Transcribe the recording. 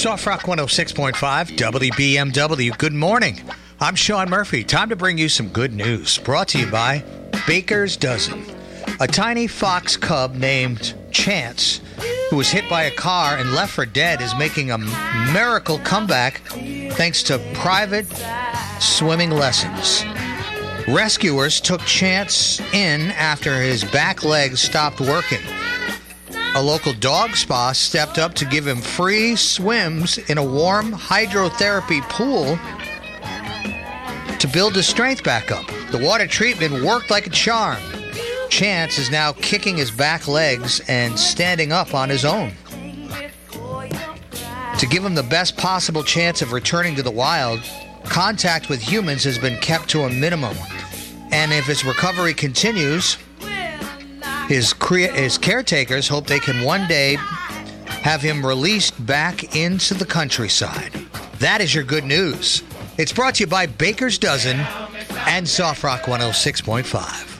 Soft Rock 106.5, WBMW. Good morning. I'm Sean Murphy. Time to bring you some good news. Brought to you by Baker's Dozen. A tiny fox cub named Chance, who was hit by a car and left for dead, is making a miracle comeback thanks to private swimming lessons. Rescuers took Chance in after his back legs stopped working. A local dog spa stepped up to give him free swims in a warm hydrotherapy pool to build his strength back up. The water treatment worked like a charm. Chance is now kicking his back legs and standing up on his own. To give him the best possible chance of returning to the wild, contact with humans has been kept to a minimum. And if his recovery continues, his caretakers hope they can one day have him released back into the countryside. That is your good news. It's brought to you by Baker's Dozen and Soft Rock 106.5.